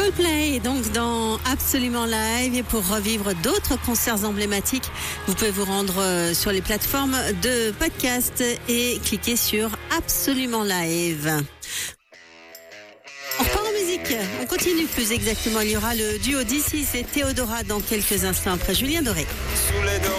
Coldplay, donc dans Absolument Live. Et pour revivre d'autres concerts emblématiques, vous pouvez vous rendre sur les plateformes de podcast et cliquer sur Absolument Live. On repart en musique, on continue plus exactement. Il y aura le duo d'ici, c'est Théodora dans quelques instants après Julien Doré.